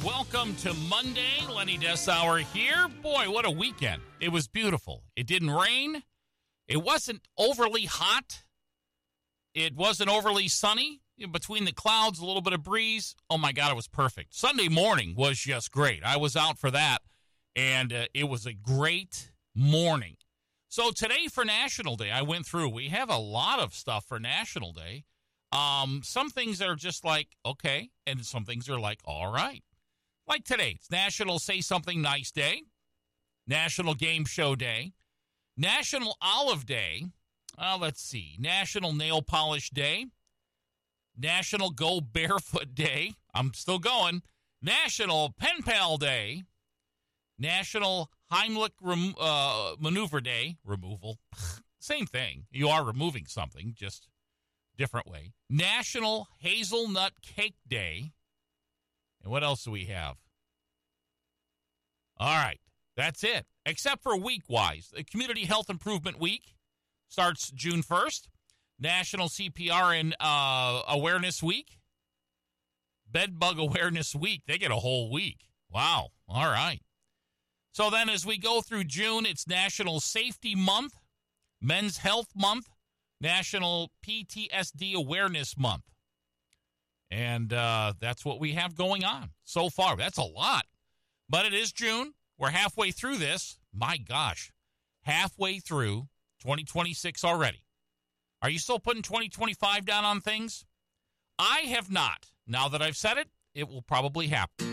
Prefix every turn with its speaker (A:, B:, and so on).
A: Welcome to Monday. Lenny Dessauer here. Boy, what a weekend. It was beautiful. It didn't rain. It wasn't overly hot. It wasn't overly sunny. Between the clouds, a little bit of breeze. Oh, my God, it was perfect. Sunday morning was just great. I was out for that, and it was a great morning. So today for National Day, I went through. We have a lot of stuff for National Day. Some things are just like, okay, and some things are like, all right. Like today, it's National Say Something Nice Day, National Game Show Day, National Olive Day, let's see, National Nail Polish Day, National Go Barefoot Day, I'm still going, National Pen Pal Day, National Heimlich Maneuver Day, removal, same thing, you are removing something, just different way, National Hazelnut Cake Day. And what else do we have? All right, that's it. Except for week-wise. The Community Health Improvement Week starts June 1st. National CPR and Awareness Week. Bed Bug Awareness Week. They get a whole week. Wow. All right. So then as we go through June, it's National Safety Month, Men's Health Month, National PTSD Awareness Month. And that's what we have going on so far. That's a lot. But it is June. We're halfway through this. My gosh. Halfway through 2026 already. Are you still putting 2025 down on things? I have not. Now that I've said it, it will probably happen.